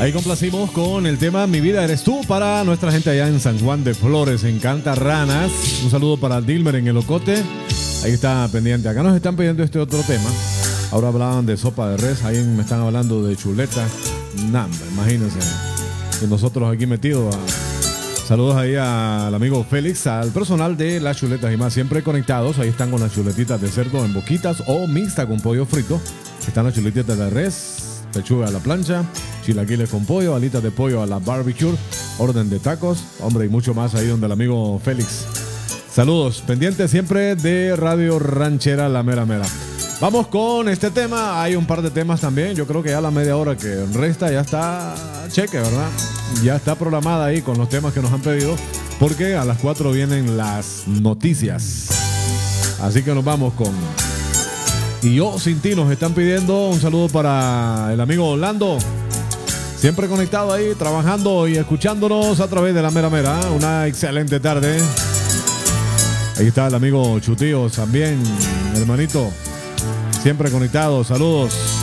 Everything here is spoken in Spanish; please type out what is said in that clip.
Ahí complacimos con el tema Mi vida eres tú para nuestra gente allá en San Juan de Flores, en Cantarranas. Un saludo para Dilmer en el Ocote. Ahí está pendiente. Acá nos están pidiendo este otro tema. Ahora hablaban de sopa de res. Ahí me están hablando de chuleta. Namba, imagínense. Y nosotros aquí metidos. Saludos ahí al amigo Félix, al personal de las chuletas y más. Siempre conectados. Ahí están con las chuletitas de cerdo en boquitas o mixta con pollo frito. Están las chuletitas de res, pechuga a la plancha, chilaquiles con pollo, alitas de pollo a la barbecue, orden de tacos, hombre, y mucho más ahí donde el amigo Félix. Saludos, pendientes siempre de Radio Ranchera La Mera Mera. Vamos con este tema, hay un par de temas también, yo creo que ya la media hora que resta ya está cheque, ¿verdad? Ya está programada ahí con los temas que nos han pedido, porque a las 4 vienen las noticias. Así que nos vamos con... Y yo sin ti nos están pidiendo un saludo para el amigo Orlando. Siempre conectado ahí, trabajando y escuchándonos a través de La Mera Mera. Una excelente tarde. Ahí está el amigo Chutío también, hermanito. Siempre conectado, saludos.